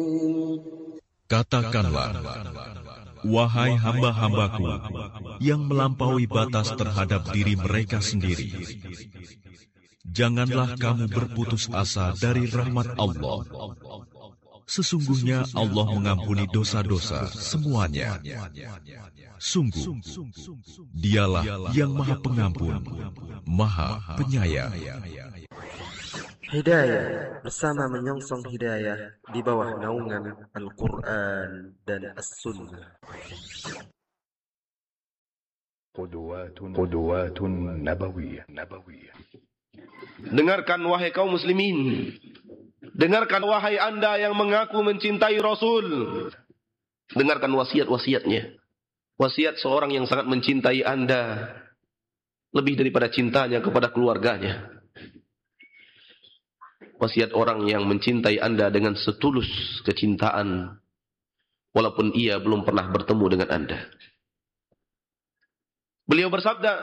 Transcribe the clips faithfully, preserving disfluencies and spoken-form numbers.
Katakanlah, wahai hamba-hambaku yang melampaui batas terhadap diri mereka sendiri, janganlah kamu berputus asa dari rahmat Allah. Sesungguhnya Allah mengampuni dosa-dosa semuanya. Sungguh, Dialah yang Maha Pengampun, Maha Penyayang. Hidayah bersama menyongsong hidayah di bawah naungan Al-Quran dan As-Sunnah. Qudwatun nabawiyah. Dengarkan wahai kaum muslimin, dengarkan wahai anda yang mengaku mencintai Rasul. Dengarkan wasiat-wasiatnya. Wasiat seorang yang sangat mencintai anda lebih daripada cintanya kepada keluarganya. Wasiat orang yang mencintai anda dengan setulus kecintaan, walaupun ia belum pernah bertemu dengan anda. Beliau bersabda,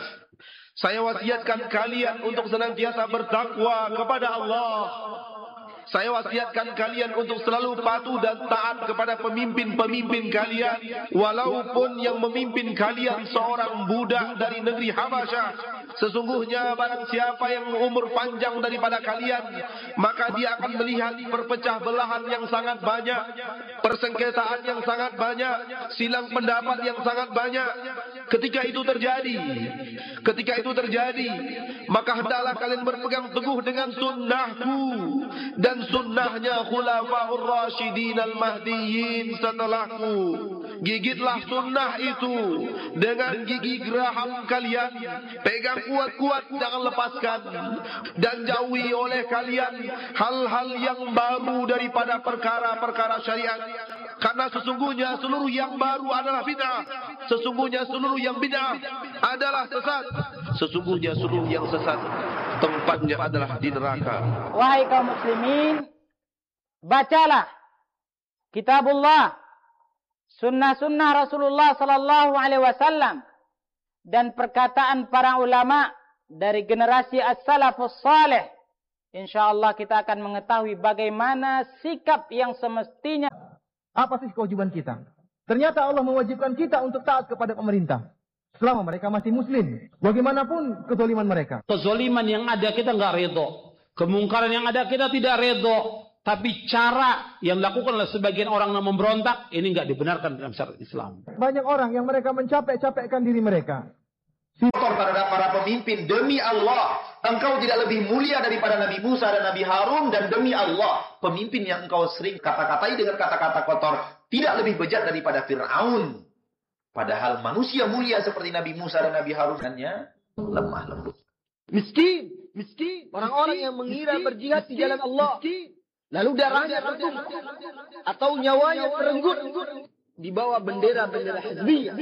saya wasiatkan kalian untuk senantiasa bertakwa kepada Allah. Saya wasiatkan kalian untuk selalu patuh dan taat kepada pemimpin-pemimpin kalian, walaupun yang memimpin kalian seorang budak dari negeri Habasyah. Sesungguhnya barang siapa yang umur panjang daripada kalian, maka dia akan melihat perpecah belahan yang sangat banyak, persengketaan yang sangat banyak, silang pendapat yang sangat banyak. Ketika itu terjadi, ketika itu terjadi, maka hendaklah kalian berpegang teguh dengan sunnahku dan sunnahnya khulafaur rasyidin al-mahdiyyin setelahku. Gigitlah sunnah itu dengan gigi geraham kalian. Pegang kuat-kuat, jangan lepaskan. Dan jauhi oleh kalian hal-hal yang baru daripada perkara-perkara syariat. Karena sesungguhnya seluruh yang baru adalah bid'ah. Sesungguhnya seluruh yang bid'ah adalah sesat. Sesungguhnya seluruh yang sesat tempatnya adalah di neraka. Wahai kaum muslimin, bacalah kitabullah, sunnah-sunnah Rasulullah sallallahu alaihi wasallam, dan perkataan para ulama dari generasi as-salafus salih. Insyaallah kita akan mengetahui bagaimana sikap yang semestinya. Apa sih kewajiban kita? Ternyata Allah mewajibkan kita untuk taat kepada pemerintah selama mereka masih muslim, bagaimanapun kezaliman mereka. Kezaliman yang ada kita nggak redho, kemungkaran yang ada kita tidak redho, tapi cara yang dilakukan oleh sebagian orang yang memberontak ini nggak dibenarkan dalam syariat Islam. Banyak orang yang mereka mencapek-capekkan diri mereka. Kotor terhadap para pemimpin, demi Allah, engkau tidak lebih mulia daripada Nabi Musa dan Nabi Harun, dan demi Allah, pemimpin yang engkau sering kata-katai dengan kata-kata kotor tidak lebih bejat daripada Fir'aun. Padahal manusia mulia seperti Nabi Musa dan Nabi Harun hanya lemah lembut. Miskin, miskin, orang-orang yang mengira miskin, berjihad miskin, di jalan Allah, miskin, lalu darahnya tertumpah atau nyawanya terenggut di bawah bendera-bendera hizbiyah,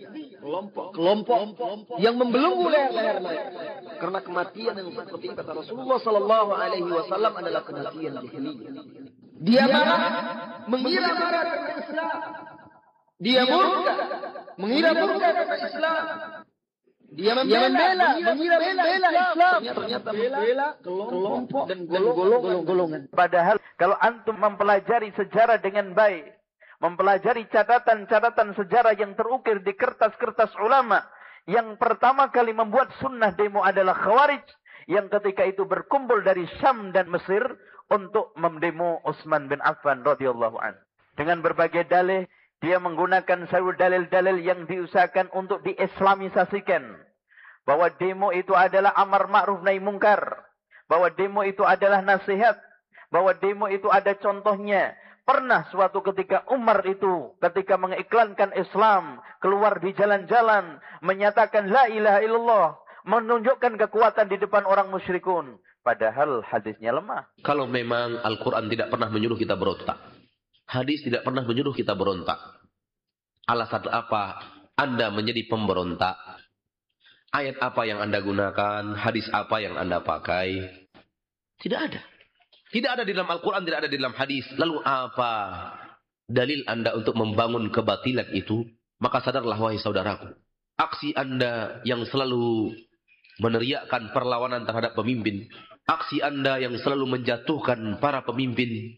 kelompok-kelompok yang membelenggu leher-leher mereka. Karena kematian yang seperti kata Rasulullah sallallahu alaihi wasallam adalah kematian jahiliyah. Dia marah, mengira marah karena Islam. Dia murka, mengira murka karena Islam. Dia membela, mengira membela Islam. Ternyata membela kelompok dan golongan-golongan. Padahal kalau antum mempelajari sejarah dengan baik, mempelajari catatan-catatan sejarah yang terukir di kertas-kertas ulama, yang pertama kali membuat sunnah demo adalah Khawarij, yang ketika itu berkumpul dari Syam dan Mesir untuk mendemo Utsman bin Affan radhiyallahu anhu. Dengan berbagai dalih, dia menggunakan seluruh dalil-dalil yang diusahakan untuk diislamisasikan. Bahwa demo itu adalah amar ma'ruf nahi mungkar. Bahwa demo itu adalah nasihat. Bahwa demo itu ada contohnya. Pernah suatu ketika Umar itu ketika mengiklankan Islam, keluar di jalan-jalan, menyatakan la ilaha illallah, menunjukkan kekuatan di depan orang musyrikun. Padahal hadisnya lemah. Kalau memang Al-Quran tidak pernah menyuruh kita berontak, hadis tidak pernah menyuruh kita berontak, alasan apa Anda menjadi pemberontak? Ayat apa yang Anda gunakan? Hadis apa yang Anda pakai? Tidak ada. Tidak ada di dalam Al-Quran, tidak ada di dalam hadis. Lalu apa dalil Anda untuk membangun kebatilan itu? Maka sadarlah wahai saudaraku, aksi Anda yang selalu meneriakkan perlawanan terhadap pemimpin, aksi Anda yang selalu menjatuhkan para pemimpin,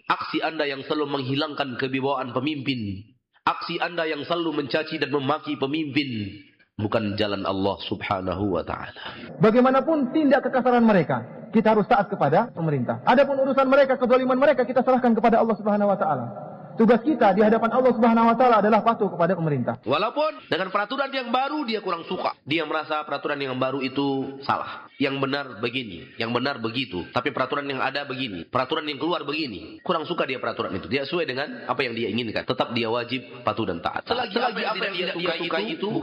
aksi Anda yang selalu menghilangkan kewibawaan pemimpin, aksi Anda yang selalu mencaci dan memaki pemimpin, bukan jalan Allah Subhanahu wa ta'ala. Bagaimanapun tindak kekasaran mereka, kita harus taat kepada pemerintah. Adapun urusan mereka, kezaliman mereka, kita serahkan kepada Allah Subhanahu wa ta'ala. Tugas kita di hadapan Allah Subhanahu wa ta'ala adalah patuh kepada pemerintah. Walaupun dengan peraturan yang baru dia kurang suka. Dia merasa peraturan yang baru itu salah. Yang benar begini, yang benar begitu. Tapi peraturan yang ada begini, peraturan yang keluar begini. Kurang suka dia peraturan itu. Dia sesuai dengan apa yang dia inginkan. Tetap dia wajib patuh dan taat. Selagi apa yang dia suka itu